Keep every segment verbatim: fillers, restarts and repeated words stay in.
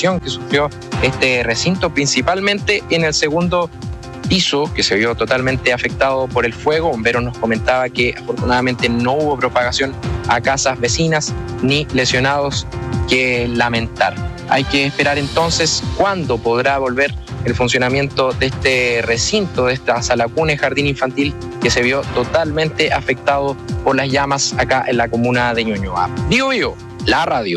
afectación que sufrió este recinto, principalmente en el segundo piso, que se vio totalmente afectado por el fuego. Bomberos nos comentaba que afortunadamente no hubo propagación a casas vecinas ni lesionados que lamentar. Hay que esperar entonces cuándo podrá volver el funcionamiento de este recinto, de esta sala cuna y jardín infantil que se vio totalmente afectado por las llamas acá en la comuna de Ñuñoa. Vivo Vivo, la radio.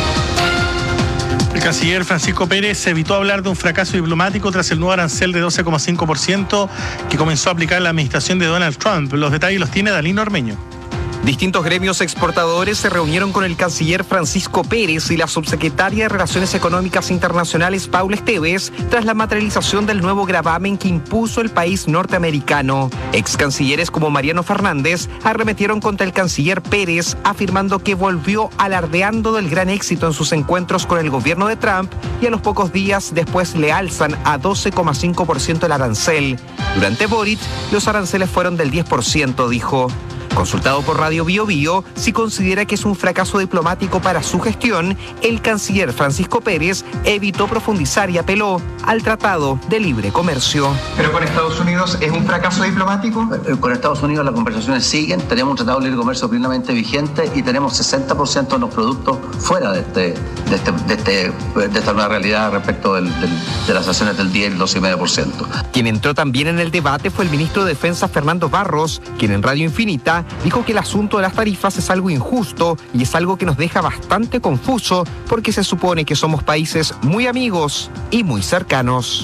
El canciller Francisco Pérez evitó hablar de un fracaso diplomático tras el nuevo arancel de doce coma cinco por ciento que comenzó a aplicar la administración de Donald Trump. Los detalles los tiene Dalino Ormeño. Distintos gremios exportadores se reunieron con el canciller Francisco Pérez y la subsecretaria de Relaciones Económicas Internacionales Paula Esteves tras la materialización del nuevo gravamen que impuso el país norteamericano. Ex cancilleres como Mariano Fernández arremetieron contra el canciller Pérez, afirmando que volvió alardeando del gran éxito en sus encuentros con el gobierno de Trump y a los pocos días después le alzan a doce coma cinco por ciento el arancel. Durante Boric, los aranceles fueron del diez por ciento, dijo. Consultado por Radio Bio Bio, si considera que es un fracaso diplomático para su gestión, el canciller Francisco Pérez evitó profundizar y apeló al Tratado de Libre Comercio. ¿Pero con Estados Unidos es un fracaso diplomático? Con Estados Unidos las conversaciones siguen, tenemos un Tratado de Libre Comercio plenamente vigente y tenemos sesenta por ciento de los productos fuera de, este, de, este, de, este, de esta nueva realidad respecto del, del, de las acciones del diez y el doce coma cinco por ciento. Quien entró también en el debate fue el ministro de Defensa Fernando Barros, quien en Radio Infinita dijo que el asunto de las tarifas es algo injusto y es algo que nos deja bastante confuso porque se supone que somos países muy amigos y muy cercanos.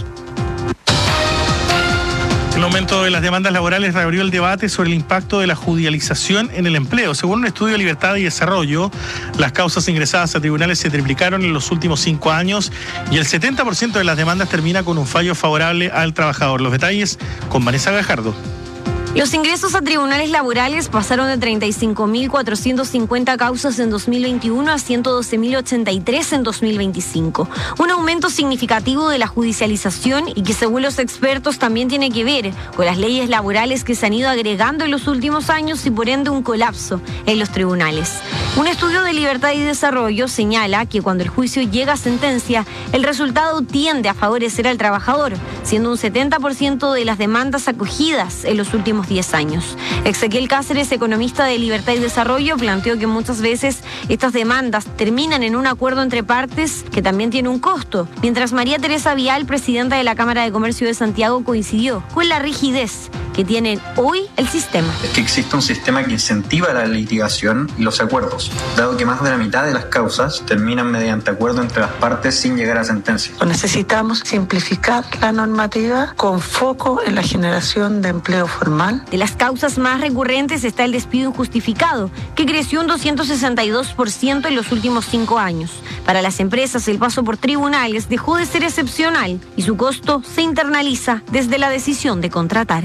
El aumento de las demandas laborales reabrió el debate sobre el impacto de la judicialización en el empleo. Según un estudio de Libertad y Desarrollo, las causas ingresadas a tribunales se triplicaron en los últimos cinco años y el setenta por ciento de las demandas termina con un fallo favorable al trabajador. Los detalles con Vanessa Gajardo. Los ingresos a tribunales laborales pasaron de treinta y cinco mil cuatrocientas cincuenta causas en dos mil veintiuno a ciento doce mil ochenta y tres en dos mil veinticinco. Un aumento significativo de la judicialización y que según los expertos también tiene que ver con las leyes laborales que se han ido agregando en los últimos años y por ende un colapso en los tribunales. Un estudio de Libertad y Desarrollo señala que cuando el juicio llega a sentencia, el resultado tiende a favorecer al trabajador, siendo un setenta por ciento de las demandas acogidas en los últimos diez años. Ezequiel Cáceres, economista de Libertad y Desarrollo, planteó que muchas veces estas demandas terminan en un acuerdo entre partes que también tiene un costo, mientras María Teresa Vial, presidenta de la Cámara de Comercio de Santiago, coincidió con la rigidez que tiene hoy el sistema. Es que existe un sistema que incentiva la litigación y los acuerdos, dado que más de la mitad de las causas terminan mediante acuerdo entre las partes sin llegar a sentencia. Necesitamos simplificar la normativa con foco en la generación de empleo formal. De las causas más recurrentes está el despido injustificado, que creció un doscientos sesenta y dos por ciento en los últimos cinco años. Para las empresas, el paso por tribunales dejó de ser excepcional y su costo se internaliza desde la decisión de contratar.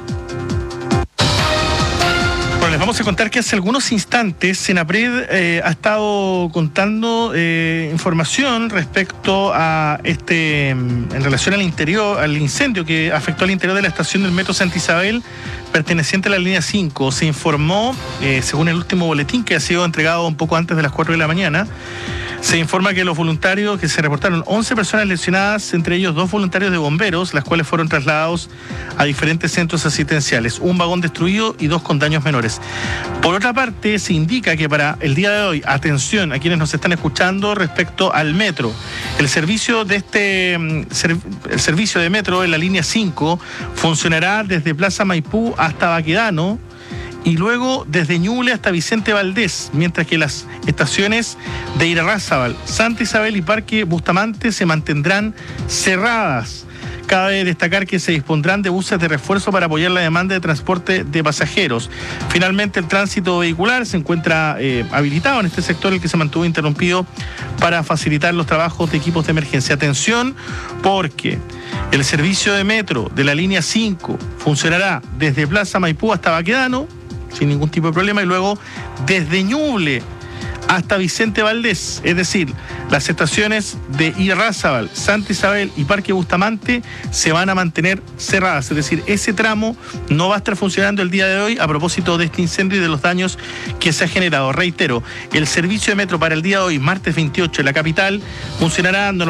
Bueno, les vamos a contar que hace algunos instantes Senapred eh, ha estado contando eh, información respecto a este, en relación al interior, al incendio que afectó al interior de la estación del metro Santa Isabel, perteneciente a la línea cinco. Se informó, eh, según el último boletín que ha sido entregado un poco antes de las cuatro de la mañana, se informa que los voluntarios, que se reportaron once personas lesionadas, entre ellos dos voluntarios de bomberos, las cuales fueron trasladados a diferentes centros asistenciales, un vagón destruido y dos con daños menores. Por otra parte, se indica que para el día de hoy, atención a quienes nos están escuchando respecto al metro, el servicio de este el servicio de metro en la línea cinco funcionará desde Plaza Maipú hasta Baquedano y luego desde Ñuble hasta Vicente Valdés, mientras que las estaciones de Irarrázaval, Santa Isabel y Parque Bustamante se mantendrán cerradas. Cabe destacar que se dispondrán de buses de refuerzo para apoyar la demanda de transporte de pasajeros. Finalmente, el tránsito vehicular se encuentra eh, habilitado en este sector, el que se mantuvo interrumpido para facilitar los trabajos de equipos de emergencia. Atención, porque el servicio de metro de la línea cinco funcionará desde Plaza Maipú hasta Baquedano, sin ningún tipo de problema, y luego desde Ñuble hasta Vicente Valdés, es decir, las estaciones de Irarrázaval, Santa Isabel y Parque Bustamante se van a mantener cerradas, es decir, ese tramo no va a estar funcionando el día de hoy a propósito de este incendio y de los daños que se ha generado. Reitero, el servicio de metro para el día de hoy, martes veintiocho, en la capital, funcionará